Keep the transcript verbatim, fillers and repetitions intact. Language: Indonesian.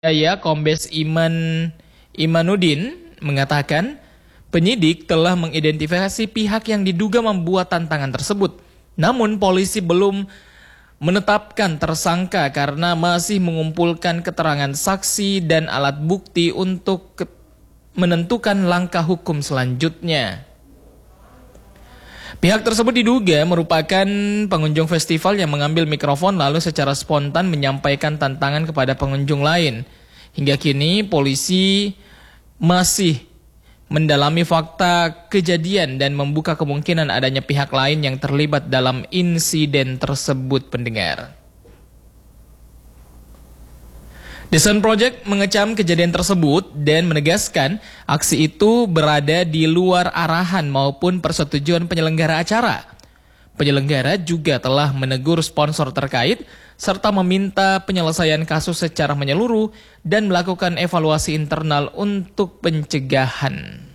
Ya, Kombes Iman Imanuddin mengatakan penyidik telah mengidentifikasi pihak yang diduga membuat tantangan tersebut. Namun polisi belum menetapkan tersangka karena masih mengumpulkan keterangan saksi dan alat bukti untuk menentukan langkah hukum selanjutnya. Pihak tersebut diduga merupakan pengunjung festival yang mengambil mikrofon lalu secara spontan menyampaikan tantangan kepada pengunjung lain. Hingga kini polisi masih mendalami fakta kejadian dan membuka kemungkinan adanya pihak lain yang terlibat dalam insiden tersebut, pendengar. The Sun Project mengecam kejadian tersebut dan menegaskan aksi itu berada di luar arahan maupun persetujuan penyelenggara acara. Penyelenggara juga telah menegur sponsor terkait serta meminta penyelesaian kasus secara menyeluruh dan melakukan evaluasi internal untuk pencegahan.